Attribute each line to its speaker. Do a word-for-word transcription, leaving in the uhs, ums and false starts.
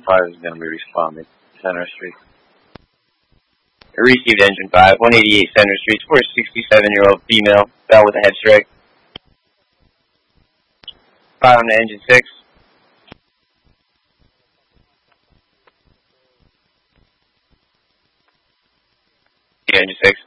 Speaker 1: five is going to be responding. Center Street.
Speaker 2: Received engine five, one eighty-eight Center Street for a sixty-seven-year-old female, fell with a head strike. Fire on the engine six. Engine six.